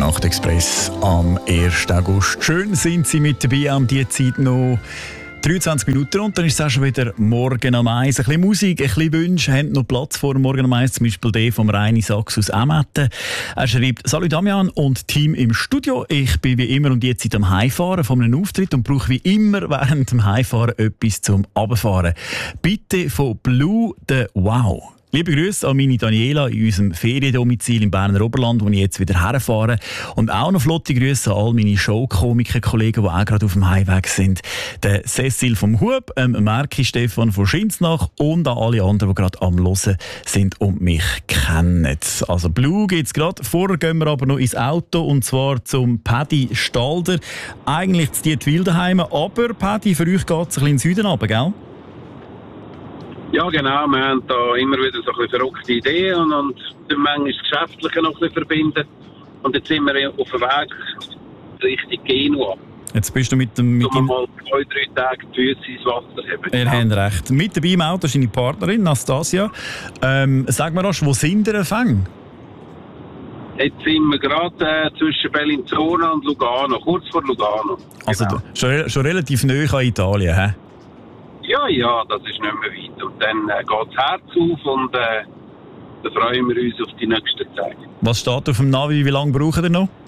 Nachtexpress am 1. August. Schön sind Sie mit dabei, um diese Zeit noch 23 Minuten und dann ist es auch schon wieder Morgen am 1. Ein bisschen Musik, ein bisschen Wünsche, haben noch Platz vor Morgen am 1, zum Beispiel der vom Reini Sachs aus Emmetten. Er schreibt: «Salut Damian und Team im Studio. Ich bin wie immer um die Zeit am Heimfahren von einem Auftritt und brauche wie immer während dem Heimfahren etwas zum Runterfahren. Bitte von Blue the Wow.» Liebe Grüße an meine Daniela in unserem Feriendomizil im Berner Oberland, wo ich jetzt wieder herfahre. Und auch noch flotte Grüße an all meine Showkomiker-Kollegen, die auch gerade auf dem Heimweg sind. Der Cecil vom Hub, Merki Stefan von Schinznach und an alle anderen, die gerade am Hören sind und mich kennen. Also Blue gibt's gerade. Vorher gehen wir aber noch ins Auto und zwar zum Paddy Stalder. Eigentlich zu Dietwil daheim, aber Paddy, für euch geht's ein bisschen in den Süden runter, gell? Ja, genau. Wir haben da immer wieder so ein bisschen verrückte Ideen und manchmal das Geschäftliche noch ein bisschen verbinden. Und jetzt sind wir auf dem Weg Richtung Genua. Jetzt bist du mit dem... Mal 2-3 Tage die Füße ins Wasser haben. Ihr habt recht. Mit dabei im Auto ist deine Partnerin, Nastasia. Sag mir rasch, wo sind ihr empfangen? Jetzt sind wir gerade zwischen Bellinzona und Lugano, kurz vor Lugano. Also genau. schon relativ nahe an Italien, hä? Ja, das ist nicht mehr weit. Und dann geht das Herz auf und dann freuen wir uns auf die nächsten Tage. Was steht auf dem Navi? Wie lange brauchen ihr noch?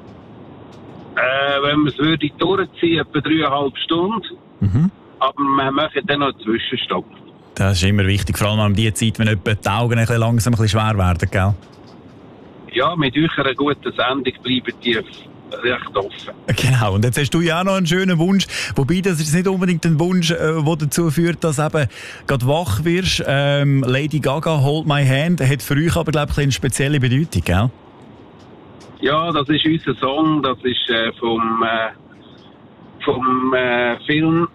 Wenn wir es durchziehen, etwa 3,5 Stunden. Mhm. Aber wir machen dann noch einen Zwischenstopp. Das ist immer wichtig, vor allem an dieser Zeit, wenn etwa die Augen ein bisschen langsam ein bisschen schwer werden, gell? Ja, mit euch einer guten Sendung bleiben die recht offen. Genau, und jetzt hast du ja auch noch einen schönen Wunsch, wobei das ist nicht unbedingt ein Wunsch, der dazu führt, dass eben gerade wach wirst. Lady Gaga, Hold My Hand, hat für euch aber, glaube ich, eine spezielle Bedeutung, gell? Ja, das ist unser Song, das ist vom Film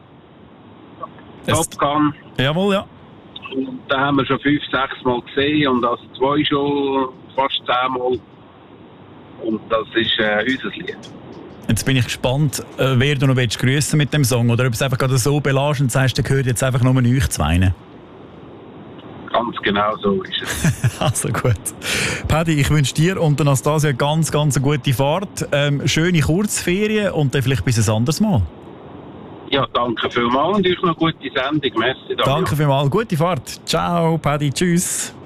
Top Gun. Jawohl, ja. Und den haben wir schon 5-6 Mal gesehen und als 2 schon fast 10 Mal. Und das ist unser Lied. Jetzt bin ich gespannt, wer du noch grüßen mit dem Song oder ob es einfach gerade so belässt und sagst, der gehört jetzt einfach nur euch zwei. Ganz genau so ist es. Also gut. Paddy, ich wünsche dir und Anastasia ganz eine gute Fahrt, schöne Kurzferien und dann vielleicht bis ein anderes Mal. Ja, danke vielmals und euch noch gute Sendung. Merci. Danke vielmals. Gute Fahrt. Ciao, Paddy. Tschüss.